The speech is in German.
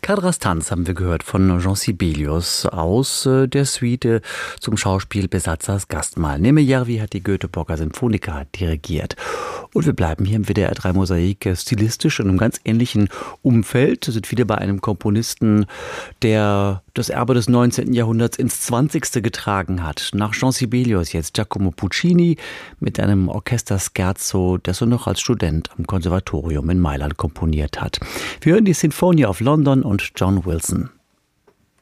Cadras Tanz haben wir gehört von Jean Sibelius aus der Suite zum Schauspiel Besatzers Gastmahl. Neme Järvi hat die Göteborger Symphoniker dirigiert. Und wir bleiben hier im WDR 3 Mosaik stilistisch in einem ganz ähnlichen Umfeld. Wir sind wieder bei einem Komponisten, der das Erbe des 19. Jahrhunderts ins 20. getragen hat. Nach Jean Sibelius jetzt Giacomo Puccini mit einem Orchesterscherzo, das er noch als Student am Konservatorium in Mailand komponiert hat. Wir hören die Sinfonie of London und John Wilson.